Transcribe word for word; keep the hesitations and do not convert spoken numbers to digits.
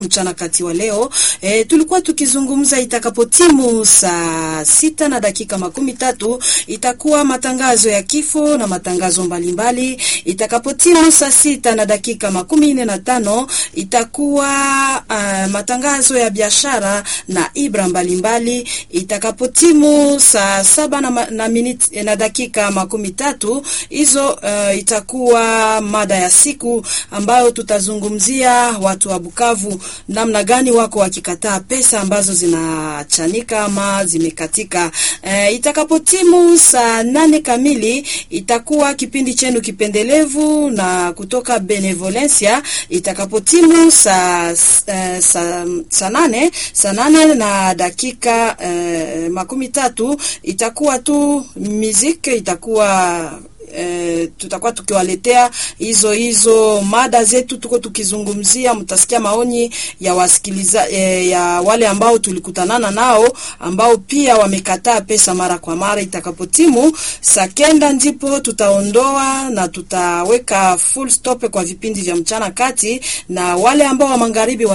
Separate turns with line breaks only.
Mchana kati wa leo e, tulikuwa tukizungumza itakapotimu saa sita na dakika makumi tatu itakuwa matangazo ya kifo na matangazo mbalimbali. Itakapotimu saa sita na dakika makumi nne na tano itakuwa uh, matangazo ya biashara na ibra mbalimbali. Itakapotimu saa saba na, na, minute, na dakika makumi tatu hizo uh, itakuwa mada ya siku ambayo tutazungumzia watu wa Bukavu namna gani wako wakikataa pesa ambazo zinachanika ama zimekatika. E, itakapotimu saa nane kamili itakuwa kipindi chenu kipendelevu na kutoka Benevolencia. Itakapotimu saa e, saa sa nane saa nane na dakika e, makumi tatu itakuwa tu muziki, itakuwa E, tutakuwa tukiwaletea hizo hizo mada zetu, tuko tukizungumzia. Mtasikia maoni ya wasikiliza e, ya wale ambao tulikutanana nao ambao pia wamekataa pesa mara kwa mara. Itakapotimu saa kenda ndipo tutaondoa na tutaweka full stop kwa vipindi vya mchana kati, na wale ambao wa magharibi